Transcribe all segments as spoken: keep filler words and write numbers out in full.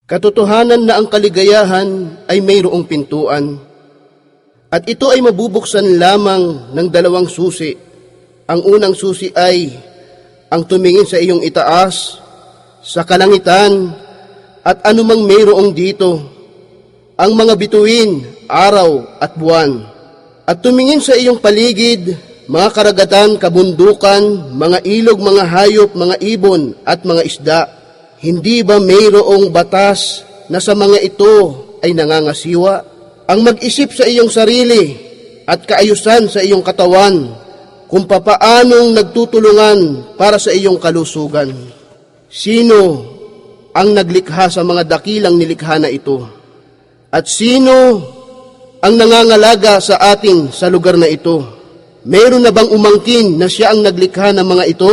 Katotohanan na ang kaligayahan ay mayroong pintuan, at ito ay mabubuksan lamang ng dalawang susi. Ang unang susi ay ang tumingin sa iyong itaas, sa kalangitan, at anumang mayroong dito, ang mga bituin, araw at buwan, at tumingin sa iyong paligid, mga karagatan, kabundukan, mga ilog, mga hayop, mga ibon, at mga isda. Hindi ba mayroong batas na sa mga ito ay nangangasiwa? Ang mag-isip sa iyong sarili at kaayusan sa iyong katawan, kung papaanong nagtutulungan para sa iyong kalusugan. Sino ang naglikha sa mga dakilang nilikha na ito? At sino ang nangangalaga sa atin sa lugar na ito? Mayroon na bang umangkin na siya ang naglikha ng mga ito?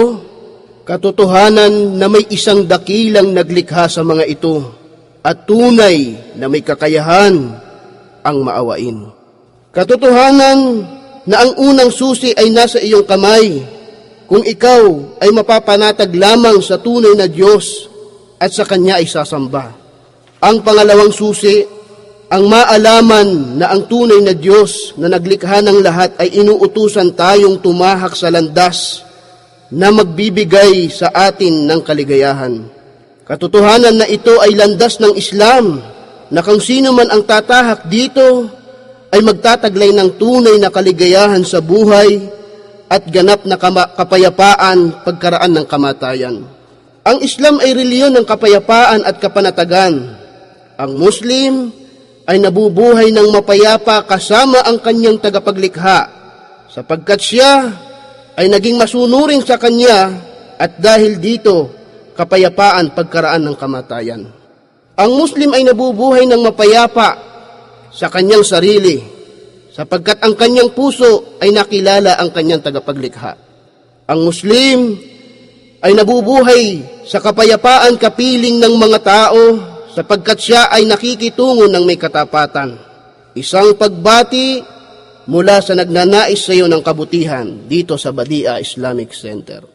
Katotohanan na may isang dakilang naglikha sa mga ito, at tunay na may kakayahan ang maawain. Katotohanan na ang unang susi ay nasa iyong kamay, kung ikaw ay mapapanatag lamang sa tunay na Diyos at sa Kanya ay sasamba. Ang pangalawang susi, ang maalaman na ang tunay na Diyos na naglikha ng lahat ay inuutusan tayong tumahak sa landas na magbibigay sa atin ng kaligayahan. Katotohanan na ito ay landas ng Islam, na kung sino man ang tatahak dito ay magtataglay ng tunay na kaligayahan sa buhay at ganap na kapayapaan pagkaraan ng kamatayan. Ang Islam ay reliyon ng kapayapaan at kapanatagan. Ang Muslim ay nabubuhay ng mapayapa kasama ang kanyang tagapaglikha, sapagkat siya ay naging masunurin sa kanya, at dahil dito, kapayapaan pagkaraan ng kamatayan. Ang Muslim ay nabubuhay ng mapayapa sa kanyang sarili, sapagkat ang kanyang puso ay nakilala ang kanyang tagapaglikha. Ang Muslim ay nabubuhay sa kapayapaan kapiling ng mga tao, sapagkat siya ay nakikitungo ng may katapatan. Isang pagbati mula sa nagnanais sa iyo ng kabutihan dito sa Badia Islamic Center.